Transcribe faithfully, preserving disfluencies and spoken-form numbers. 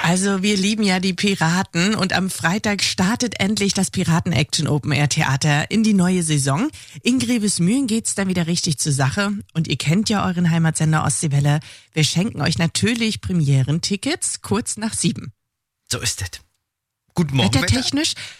Also wir lieben ja die Piraten und am Freitag startet endlich das Piraten-Action Open Air Theater in die neue Saison. In Grevesmühlen geht's dann wieder richtig zur Sache und ihr kennt ja euren Heimatsender Ostseewelle. Wir schenken euch natürlich Premierentickets kurz nach sieben. So ist es. Guten Morgen, Wettertechnisch